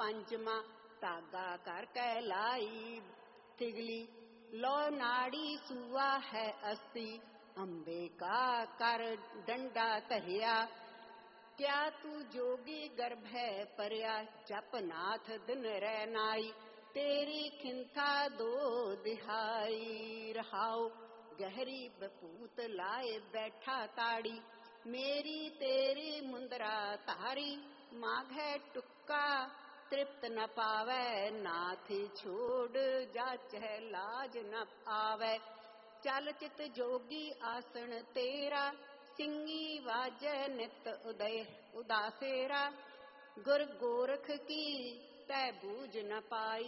पंचमा धागा कर कहलाई तिगली लो नाड़ी सुआ है अस्सी अंबे का कर डंडा तरिया क्या तू जोगी गर्भ है परया जपनाथ दिन रैनाई तेरी खिंथा दो दिहाई रहाओ गहरी बपूत लाए बैठा ताड़ी मेरी तेरी मुंदरा तारी माघे टुक्का तृप्त न पावे नाथ छोड़ जाचह लाज न आवे चल चित जोगी आसन तेरा सिंगी वाजै नित उदय उदासेरा गुर गोरख की तै बूझ न पाई